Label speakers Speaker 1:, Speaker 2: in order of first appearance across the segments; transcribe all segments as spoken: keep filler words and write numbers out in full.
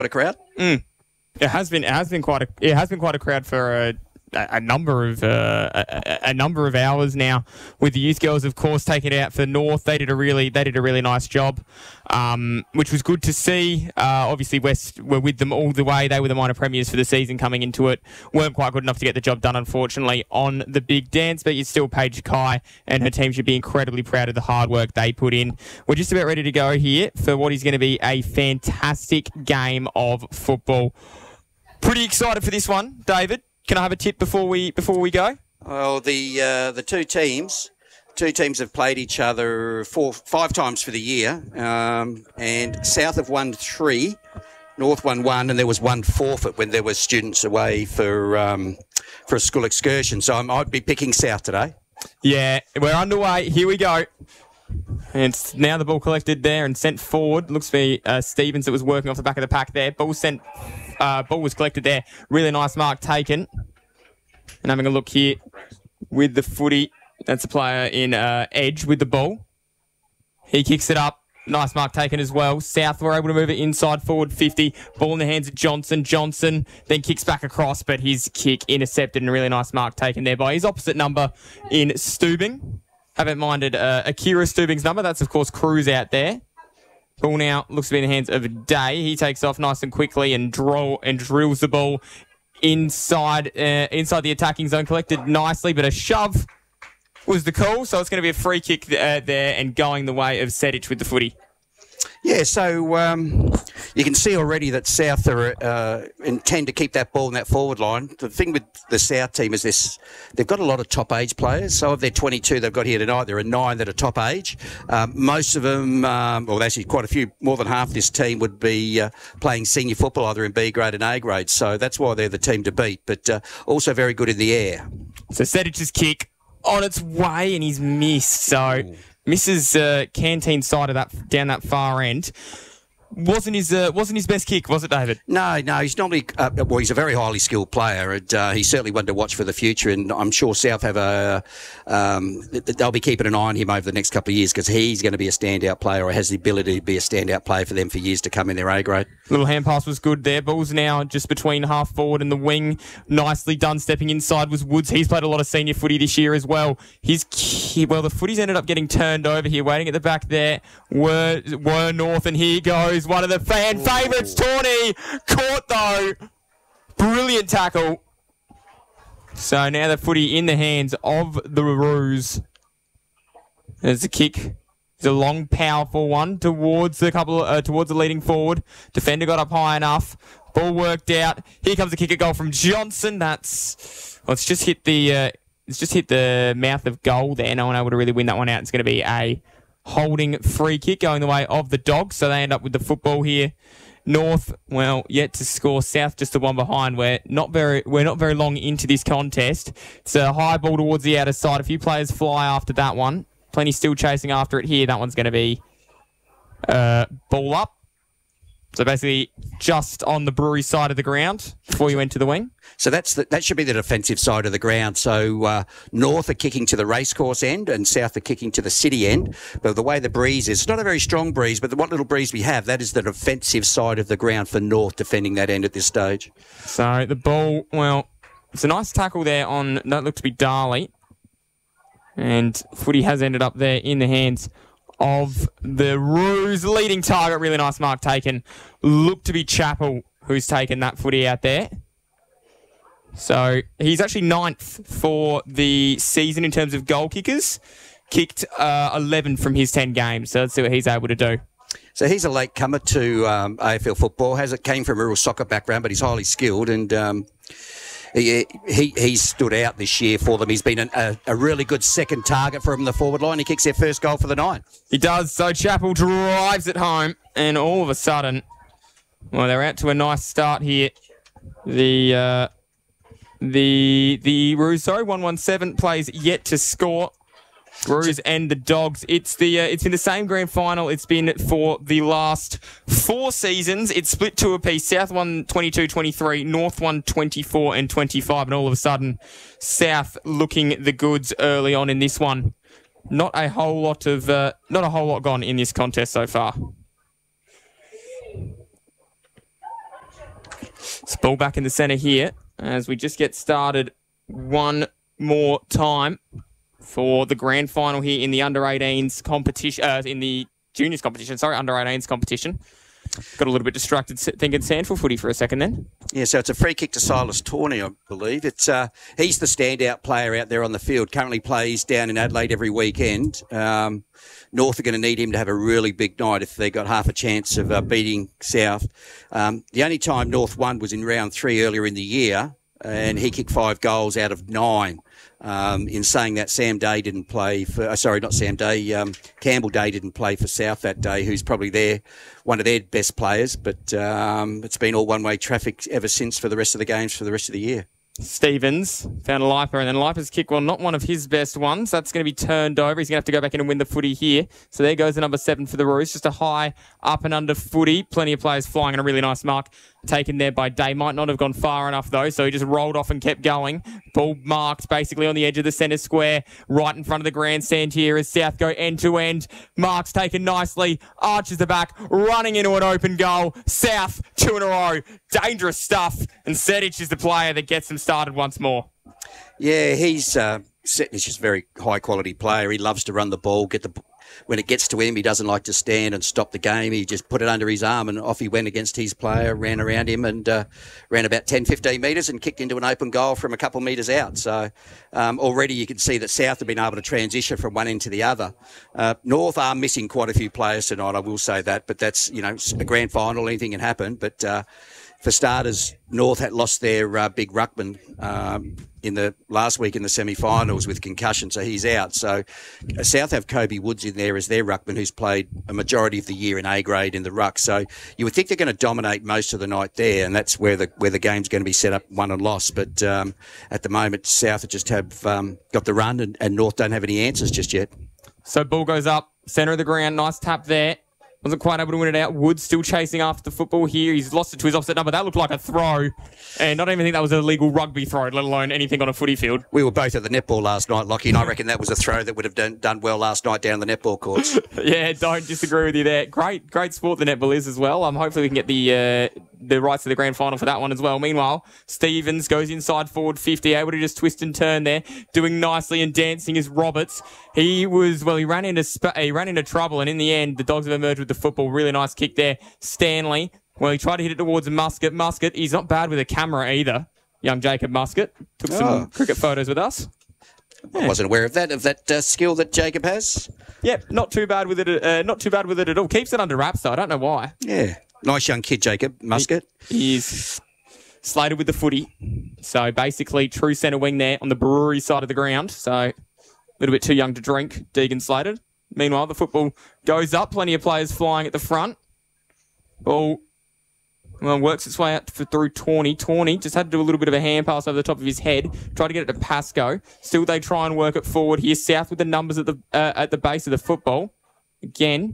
Speaker 1: a crowd?
Speaker 2: Mm. It has been. It has been quite a. It has been quite a crowd for a, a, a number of uh, a, a number of hours now. With the youth girls, of course, taking it out for North. They did a really. They did a really nice job, um, which was good to see. Uh, obviously, West were with them all the way. They were the minor premiers for the season coming into it. Weren't quite good enough to get the job done, unfortunately, on the big dance. But you still, Paige Kai and her team should be incredibly proud of the hard work they put in. We're just about ready to go here for what is going to be a fantastic game of football. Pretty excited for this one, David. Can I have a tip before we before we go?
Speaker 1: Well, the uh, the two teams, two teams have played each other four, five times for the year, um, and South have won three, North won one, and there was one forfeit when there were students away for um, for a school excursion. So I might be picking South today.
Speaker 2: Yeah, we're underway. Here we go. And it's now the ball collected there and sent forward. Looks to be uh, Stevens that was working off the back of the pack there. Ball sent. Uh, ball was collected there. Really nice mark taken. And having a look here with the footy. That's a player in uh, edge with the ball. He kicks it up. Nice mark taken as well. South were able to move it inside forward fifty. Ball in the hands of Johnson. Johnson then kicks back across, but his kick intercepted and a really nice mark taken there by his opposite number in Stubing. Haven't minded uh, Akira Stubing's number. That's, of course, Cruz out there. Ball now looks to be in the hands of Day. He takes off nice and quickly and draw and drills the ball inside uh, inside the attacking zone. Collected nicely, but a shove was the call. So it's going to be a free kick uh, there and going the way of Sedic with the footy.
Speaker 1: Yeah, so um, you can see already that South are, uh, intend to keep that ball in that forward line. The thing with the South team is this: they've got a lot of top age players. So of their twenty-two they've got here tonight, there are nine that are top age. Um, most of them, um, well, actually quite a few, more than half this team would be uh, playing senior football either in B grade and A grade. So that's why they're the team to beat, but uh, also very good in the air.
Speaker 2: So Sedic's kick on its way and he's missed. So Ooh. misses uh, Canteen side of that down that far end. Wasn't his uh, wasn't his best kick, was it, David?
Speaker 1: No, no. He's normally uh, well. He's a very highly skilled player, and uh, he's certainly one to watch for the future. And I'm sure South have a um, they'll be keeping an eye on him over the next couple of years because he's going to be a standout player, or has the ability to be a standout player for them for years to come in their A grade.
Speaker 2: Little hand pass was good there. Ball's now just between half forward and the wing. Nicely done. Stepping inside was Woods. He's played a lot of senior footy this year as well. His well, the footies ended up getting turned over here. Waiting at the back there were were North, and here goes. One of the fan Ooh. favourites, Tawny, caught though. Brilliant tackle. So now the footy in the hands of the Roos. There's a kick. It's a long, powerful one towards the couple, uh, towards the leading forward. Defender got up high enough. Ball worked out. Here comes a kick, a goal from Johnson. That's well, it's just hit the, uh, it's just hit the mouth of goal there. No one able to really win that one out. It's going to be a holding free kick going the way of the Dogs, so they end up with the football here. North, well, yet to score. South just the one behind. We're not very, we're not very long into this contest. It's a high ball towards the outer side. A few players fly after that one. Plenty still chasing after it here. That one's going to be uh, ball up. So basically just on the Brewery side of the ground before you enter the wing.
Speaker 1: So that's the, that should be the defensive side of the ground. So uh, North are kicking to the racecourse end and South are kicking to the city end. But the way the breeze is, it's not a very strong breeze, but the, what little breeze we have, that is the defensive side of the ground for North defending that end at this stage.
Speaker 2: So the ball, well, it's a nice tackle there on, that looked to be Darley. And footy has ended up there in the hands of the Roos. Leading target, really nice mark taken. Looked to be Chappell who's taken that footy out there. So he's actually ninth for the season in terms of goal kickers. Kicked uh, eleven from his ten games. So let's see what he's able to do.
Speaker 1: So he's a late comer to um, A F L football. Has it came from a real soccer background, but he's highly skilled and um, he, he he's stood out this year for them. He's been an, a, a really good second target for him in the forward line. He kicks their first goal for the night.
Speaker 2: He does. So Chappell drives it home, and all of a sudden, well, they're out to a nice start here. The uh, the the Roos, sorry, one one seven plays yet to score. Roos and the Dogs. It's the uh, it's been the same grand final. It's been for the last four seasons. It's split two apiece. South won twenty-two twenty-three, North won twenty-four and twenty-five, and all of a sudden, South looking the goods early on in this one. Not a whole lot of uh, not a whole lot gone in this contest so far. Ball back in the centre here as we just get started one more time for the grand final here in the under eighteens competition, uh, in the juniors competition, sorry, under eighteens competition. Got a little bit distracted thinking Sandford footy for a second then.
Speaker 1: Yeah, so it's a free kick to Silas Tawney, I believe. It's uh, he's the standout player out there on the field. Currently plays down in Adelaide every weekend. Um, North are going to need him to have a really big night if they got half a chance of uh, beating South. Um, the only time North won was in round three earlier in the year, and he kicked five goals out of nine. Um, in saying that, Sam Day didn't play for, uh, sorry, not Sam Day, um, Campbell Day didn't play for South that day, who's probably their, one of their best players, but um, it's been all one-way traffic ever since for the rest of the games for the rest of the year.
Speaker 2: Stevens found a Leiper, and then Leiper's kick, well, not one of his best ones. That's going to be turned over. He's going to have to go back in and win the footy here. So there goes the number seven for the Roos. Just a high up and under footy. Plenty of players flying, and a really nice mark taken there by Day. Might not have gone far enough, though, so he just rolled off and kept going. Ball marked basically on the edge of the centre square, right in front of the grandstand here as South go end-to-end. Marks taken nicely. Arches the back, running into an open goal. South, two in a row. Dangerous stuff. And Sedic is the player that gets them started once more.
Speaker 1: Yeah, he's uh, Setnich is a very high-quality player. He loves to run the ball, get the when it gets to him, he doesn't like to stand and stop the game. He just put it under his arm and off he went against his player, ran around him and uh, ran about ten, fifteen metres and kicked into an open goal from a couple of metres out. So um, already you can see that South have been able to transition from one end to the other. Uh, North are missing quite a few players tonight, I will say that, but that's, you know, a grand final, anything can happen. But uh, for starters, North had lost their uh, big ruckman um, in the last week in the semi-finals with concussion, so he's out. So uh, South have Kobe Woods in there as their ruckman, who's played a majority of the year in A grade in the ruck. So you would think they're going to dominate most of the night there, and that's where the where the game's going to be set up, won and lost. But um, at the moment, South just have um, got the run, and, and North don't have any answers just yet.
Speaker 2: So ball goes up, centre of the ground, nice tap there. Wasn't quite able to win it out. Woods still chasing after the football here. He's lost it to his offset number. That looked like a throw. And I don't even think that was a legal rugby throw, let alone anything on a footy field.
Speaker 1: We were both at the netball last night, Lockie, and I reckon that was a throw that would have done, done well last night down the netball courts.
Speaker 2: Yeah, don't disagree with you there. Great, great sport the netball is as well. Um, hopefully we can get the uh, the rights to the grand final for that one as well. Meanwhile, Stevens goes inside forward fifty, able to just twist and turn there, doing nicely and dancing is Roberts. He was, well, he ran into sp- he ran into trouble, and in the end, the Dogs have emerged with the football. Really nice kick there. Stanley, well, he tried to hit it towards Muscat. Muscat, he's not bad with a camera either. Young Jacob Muscat took some
Speaker 1: Oh.
Speaker 2: cricket photos with us.
Speaker 1: I wasn't aware of that, of that uh, skill that Jacob has.
Speaker 2: Yep, not too bad with it. Uh, not too bad with it at all. Keeps it under wraps though. I don't know why.
Speaker 1: Yeah. Nice young kid, Jacob Muscat.
Speaker 2: He's slated with the footy. So basically, true centre wing there on the Brewery side of the ground. So a little bit too young to drink, Deegan slated. Meanwhile, the football goes up. Plenty of players flying at the front. Ball well, works its way out for, through Tawney. Tawney just had to do a little bit of a hand pass over the top of his head. Tried to get it to Pascoe. Still, they try and work it forward here. South with the numbers at the uh, at the base of the football. Again,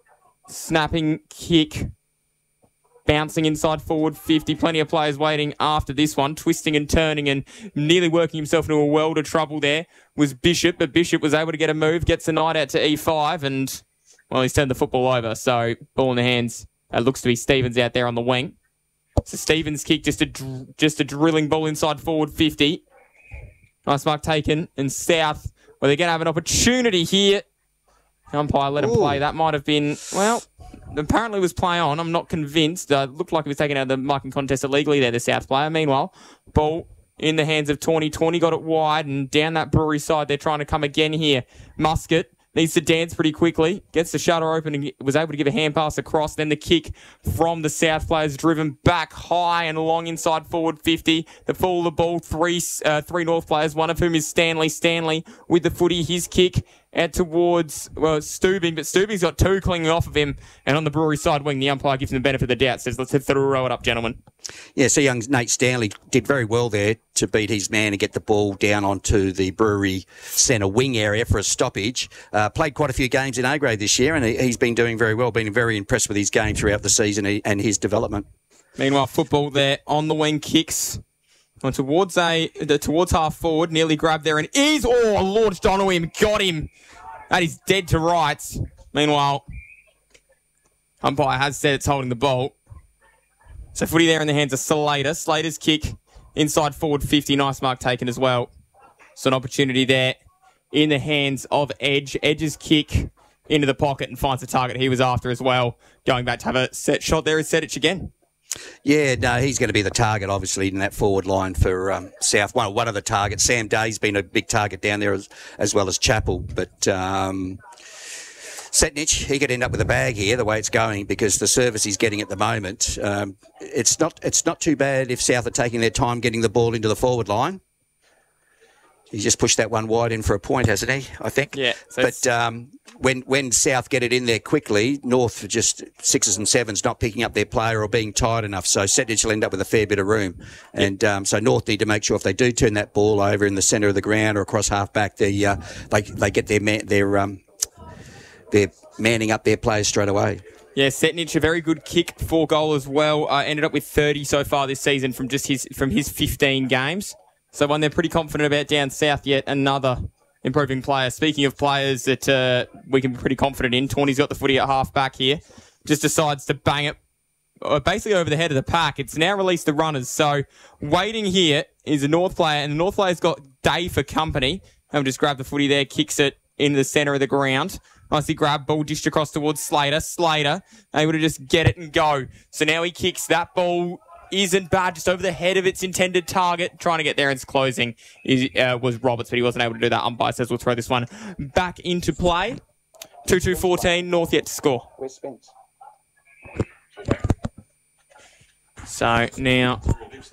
Speaker 2: snapping kick. Bouncing inside forward fifty. Plenty of players waiting after this one. Twisting and turning and nearly working himself into a world of trouble there was Bishop. But Bishop was able to get a move. Gets the night out to E five. And, well, he's turned the football over. So, ball in the hands. It looks to be Stevens out there on the wing. So, Stevens' kick, just a, dr- just a drilling ball inside forward fifty. Nice mark taken. And South, well, they're going to have an opportunity here. Umpire let him
Speaker 1: Ooh.
Speaker 2: play. That might have been, well, apparently was play on. I'm not convinced. Uh, looked like he was taken out of the marking contest illegally there, the South player. Meanwhile, ball in the hands of Tawney. Tawney got it wide and down that Brewery side. They're trying to come again here. Muscat needs to dance pretty quickly. Gets the shutter open and was able to give a hand pass across. Then the kick from the South players driven back high and long inside forward fifty. The fall of the ball, three, uh, three North players, one of whom is Stanley. Stanley with the footy, his kick out towards, well, Stubing, but Stubing's got two clinging off of him, and on the Brewery side wing, the umpire gives him the benefit of the doubt, says, let's throw it up, gentlemen.
Speaker 1: Yeah, so young Nate Stanley did very well there to beat his man and get the ball down onto the Brewery centre wing area for a stoppage. Uh, played quite a few games in A-grade this year, and he, he's been doing very well, been very impressed with his game throughout the season and his development.
Speaker 2: Meanwhile, football there on the wing, kicks on towards a towards half forward, nearly grabbed there and is, oh, launched onto him, got him. That is dead to rights. Meanwhile, umpire has said it's holding the ball. So footy there in the hands of Slater. Slater's kick inside forward fifty. Nice mark taken as well. So an opportunity there in the hands of Edge. Edge's kick into the pocket and finds the target he was after as well. Going back to have a set shot there is Sedic again.
Speaker 1: Yeah, no, he's going to be the target, obviously, in that forward line for um, South. One, one of the targets. Sam Day's been a big target down there as, as well as Chappell. But um, Setnich, he could end up with a bag here, the way it's going, because the service he's getting at the moment, um, it's not it's not too bad if South are taking their time getting the ball into the forward line. He's just pushed that one wide in for a point, hasn't he? I think.
Speaker 2: Yeah. So
Speaker 1: but um, when when South get it in there quickly, North are just sixes and sevens not picking up their player or being tired enough. So Setnich will end up with a fair bit of room. And um, so North need to make sure if they do turn that ball over in the centre of the ground or across half back, they uh, they they get their man, their um they're manning up their players straight away.
Speaker 2: Yeah, Setnich, a very good kick for goal as well. Uh, ended up with thirty so far this season from just his from his fifteen games. So one they're pretty confident about down south. Yet another improving player. Speaking of players that uh, we can be pretty confident in, Tawny's got the footy at half back here. Just decides to bang it uh, basically over the head of the pack. It's now released the runners. So waiting here is a North player, and the North player's got Day for company. And just grab the footy there, kicks it into the centre of the ground. Nicely grabbed, ball dished across towards Slater. Slater able to just get it and go. So now he kicks that ball. Isn't bad, just over the head of its intended target. Trying to get there and it's closing is, uh, was Roberts, but he wasn't able to do that. Umpire says we'll throw this one back into play. two two fourteen, North yet to score.
Speaker 1: Where's Spence?
Speaker 2: So now,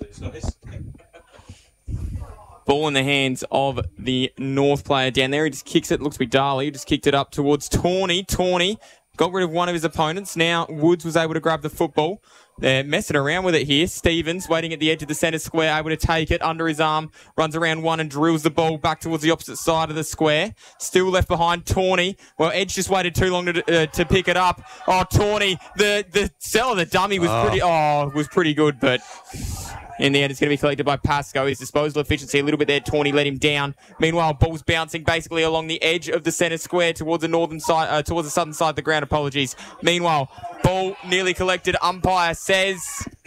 Speaker 2: ball in the hands of the North player down there. He just kicks it. Looks to be Darley. He just kicked it up towards Tawny. Tawny got rid of one of his opponents. Now Woods was able to grab the football. They're messing around with it here. Stevens waiting at the edge of the centre square, able to take it under his arm, runs around one and drills the ball back towards the opposite side of the square. Still left behind Tawny. Well, Edge just waited too long to uh, to pick it up. Oh, Tawny, the the seller, the dummy was oh. pretty. Oh, was pretty good, but in the end, it's going to be collected by Pascoe. His disposal efficiency a little bit there. Tawny let him down. Meanwhile, ball's bouncing basically along the edge of the centre square towards the northern side, uh, towards the southern side of the ground. Apologies. Meanwhile, ball nearly collected. Umpire says,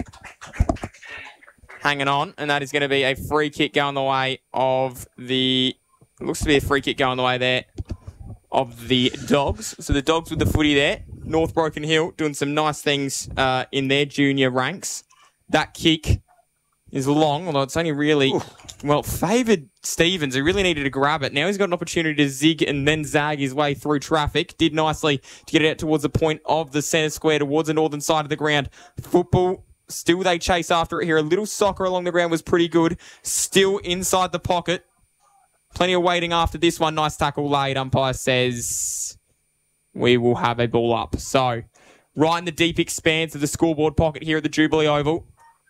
Speaker 2: hanging on, and that is going to be a free kick going the way of the. Looks to be a free kick going the way there of the Dogs. So the Dogs with the footy there. North Broken Hill doing some nice things uh, in their junior ranks. That kick is long, although it's only really, Ooh. well, favoured Stevens, who really needed to grab it. Now he's got an opportunity to zig and then zag his way through traffic. Did nicely to get it out towards the point of the centre square, towards the northern side of the ground. Football, still they chase after it here. A little soccer along the ground was pretty good. Still inside the pocket. Plenty of waiting after this one. Nice tackle laid. Umpire says we will have a ball up. So, right in the deep expanse of the scoreboard pocket here at the Jubilee Oval.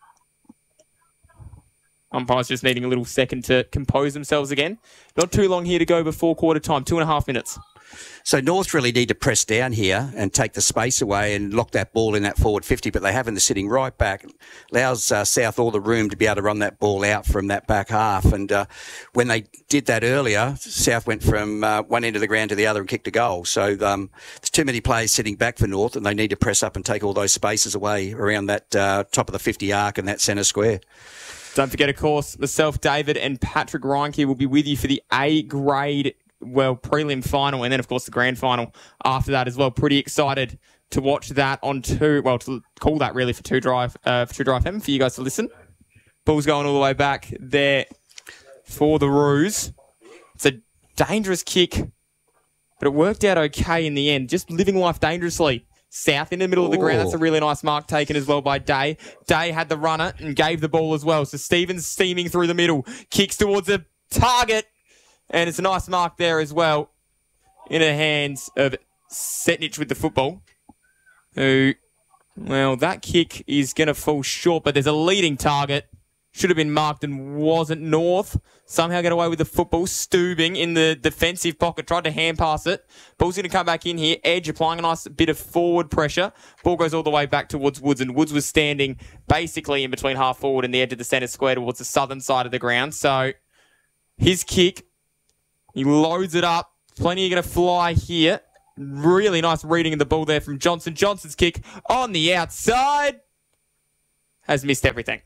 Speaker 2: Umpires just needing a little second to compose themselves again. Not too long here to go before quarter time. Two and a half minutes.
Speaker 1: So North really need to press down here and take the space away and lock that ball in that forward fifty, but they haven't. They're sitting right back. Allows uh, South all the room to be able to run that ball out from that back half. And uh, when they did that earlier, South went from uh, one end of the ground to the other and kicked a goal. So um, there's too many players sitting back for North, and they need to press up and take all those spaces away around that uh, top of the fifty arc and that centre square.
Speaker 2: Don't forget, of course, myself, David, and Patrick Reinke will be with you for the A-grade, well, prelim final, and then, of course, the grand final after that as well. Pretty excited to watch that on two, well, to call that really for two drive, uh, for two drive M for you guys to listen. Ball's going all the way back there for the Roos. It's a dangerous kick, but it worked out okay in the end. Just living life dangerously. South in the middle of the Ooh. ground. That's a really nice mark taken as well by Day. Day had the runner and gave the ball as well. So Stevens steaming through the middle. Kicks towards the target. And it's a nice mark there as well. In the hands of Setnich with the football. Who, well, that kick is going to fall short, but there's a leading target. Should have been marked and wasn't. North somehow get away with the football. Stubing in the defensive pocket. Tried to hand pass it. Ball's going to come back in here. Edge applying a nice bit of forward pressure. Ball goes all the way back towards Woods. And Woods was standing basically in between half forward and the edge of the centre square towards the southern side of the ground. So his kick, he loads it up. Plenty are going to fly here. Really nice reading of the ball there from Johnson. Johnson's kick on the outside. has missed everything.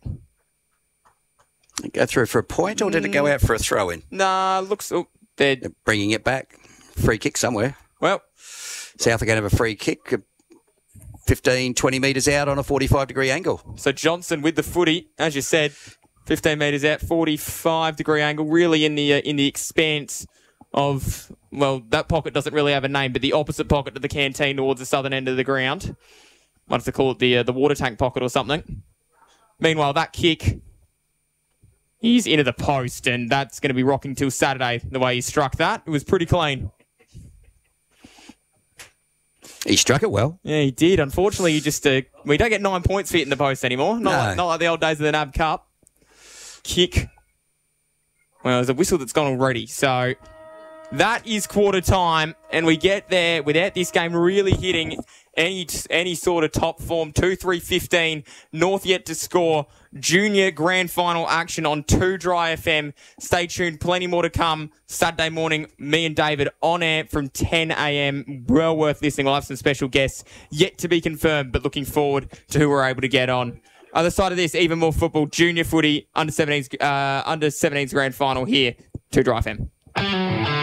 Speaker 1: Go through for a point, or did it go out for a throw-in?
Speaker 2: Nah, looks... Oh, they're...
Speaker 1: They're bringing it back. Free kick somewhere.
Speaker 2: Well...
Speaker 1: South are going to have a free kick, fifteen, twenty metres out on a forty-five degree angle.
Speaker 2: So Johnson with the footy, as you said, fifteen metres out, forty-five degree angle, really in the uh, in the expanse of, well, that pocket doesn't really have a name, but the opposite pocket to the canteen towards the southern end of the ground. Might have to call it the uh, the water tank pocket or something. Meanwhile, that kick, he's into the post, and that's going to be rocking till Saturday, the way he struck that. It was pretty clean.
Speaker 1: He struck it well.
Speaker 2: Yeah, he did. Unfortunately, he just uh, we don't get nine points for hitting the post anymore. Not,
Speaker 1: No.
Speaker 2: like, not like the old days of the N A B Cup. Kick. Well, there's a whistle that's gone already. So that is quarter time, and we get there without this game really hitting any any sort of top form. two three fifteen. North yet to score. Junior grand final action on two Dry F M. Stay tuned. Plenty more to come. Saturday morning, me and David on air from ten a.m. Well worth listening. We'll have some special guests yet to be confirmed, but looking forward to who we're able to get on. Other side of this, even more football. Junior footy, under seventeens, uh, under seventeens grand final here. two Dry F M.